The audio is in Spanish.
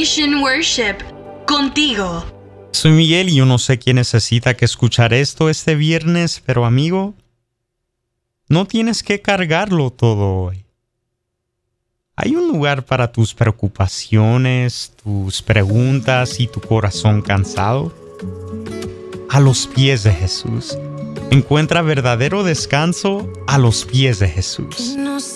Mission Worship, contigo. Soy Miguel y yo no sé quién necesita que escuchar esto este viernes, pero amigo, no tienes que cargarlo todo hoy. Hay un lugar para tus preocupaciones, tus preguntas y tu corazón cansado. A los pies de Jesús. Encuentra verdadero descanso a los pies de Jesús.